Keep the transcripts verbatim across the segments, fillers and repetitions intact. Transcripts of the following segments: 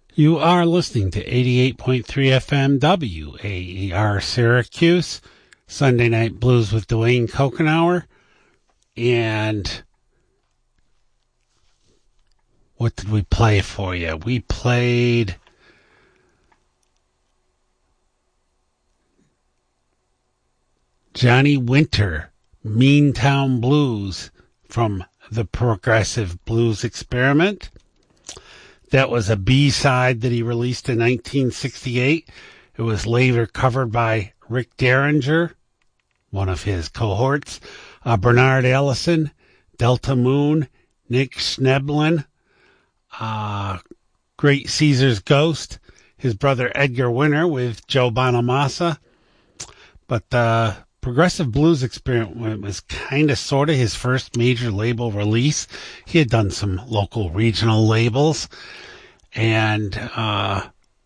You are listening to eighty-eight point three F M W A E R Syracuse, Sunday Night Blues with Dwayne Kokenauer. And what did we play for you? We played Johnny Winter, Meantown Blues from the Progressive Blues Experiment. That was a B-side that he released in nineteen sixty-eight. It was later covered by Rick Derringer, one of his cohorts, uh, Bernard Allison, Delta Moon, Nick Schneblin, uh, Great Caesar's Ghost, his brother Edgar Winter with Joe Bonamassa. But the uh, Progressive Blues Experiment was kind of sort of his first major label release. He had done some local regional labels. And uh,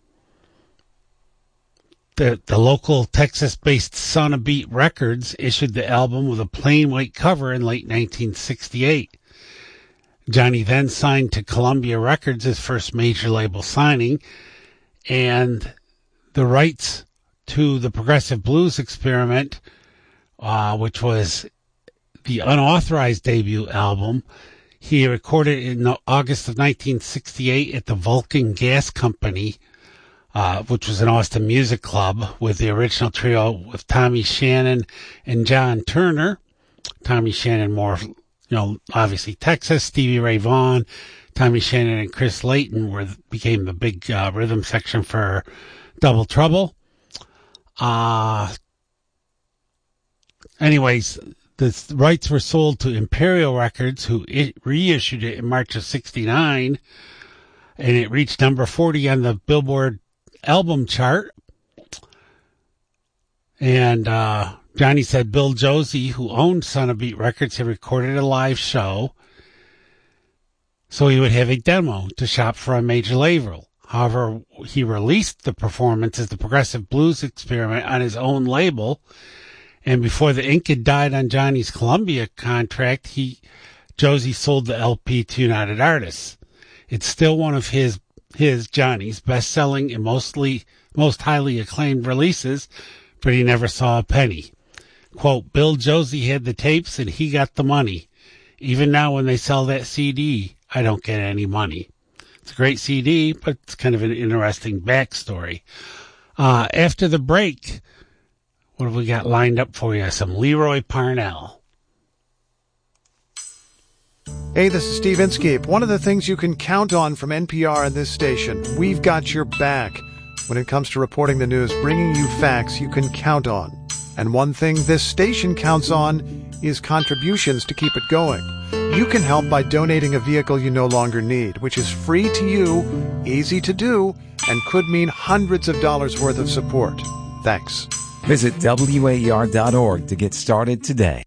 the the local Texas-based Son of Beat Records issued the album with a plain white cover in late nineteen sixty-eight. Johnny then signed to Columbia Records, his first major label signing, and the rights to the Progressive Blues Experiment, uh, which was the unauthorized debut album, he recorded in August of nineteen sixty-eight at the Vulcan Gas Company, uh, which was an Austin music club, with the original trio with Tommy Shannon and John Turner. Tommy Shannon more, you know, obviously Texas. Stevie Ray Vaughan, Tommy Shannon, and Chris Layton were became the big uh, rhythm section for Double Trouble. Uh, anyways, the rights were sold to Imperial Records, who it reissued it in March of sixty-nine, and it reached number forty on the Billboard album chart. And uh, Johnny said Bill Josie, who owned Son of Beat Records, had recorded a live show, so he would have a demo to shop for a major label. However, he released the performance as the Progressive Blues Experiment on his own label, and before the ink had died on Johnny's Columbia contract, he Josie sold the L P to United Artists. It's still one of his his Johnny's best-selling and mostly most highly acclaimed releases, but he never saw a penny. Quote, Bill Josie had the tapes and he got the money. Even now when they sell that C D, I don't get any money. It's a great C D, but it's kind of an interesting backstory. Uh, after the break, what have we got lined up for you? Some Leroy Parnell. Hey, this is Steve Inskeep. One of the things you can count on from N P R and this station, we've got your back. When it comes to reporting the news, bringing you facts you can count on. And one thing this station counts on is contributions to keep it going. You can help by donating a vehicle you no longer need, which is free to you, easy to do, and could mean hundreds of dollars worth of support. Thanks. Visit W A E R dot org to get started today.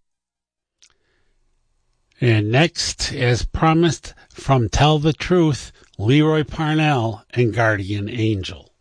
And next, as promised, from Tell the Truth, Leroy Parnell and Guardian Angel.